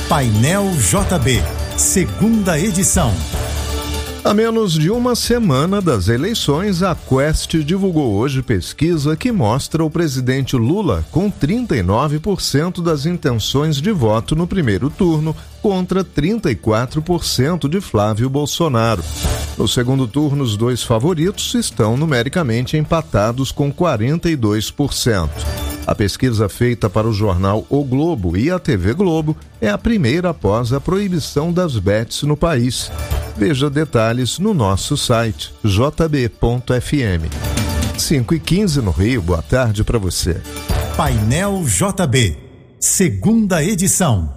Painel JB, segunda edição. A menos de uma semana das eleições, a Quest divulgou hoje pesquisa que mostra o presidente Lula com 39% das intenções de voto no primeiro turno, contra 34% de Flávio Bolsonaro. No segundo turno, os dois favoritos estão numericamente empatados com 42%. A pesquisa feita para o jornal O Globo e a TV Globo é a primeira após a proibição das bets no país. Veja detalhes no nosso site jb.fm. 5h15 no Rio, boa tarde para você. Painel JB, segunda edição.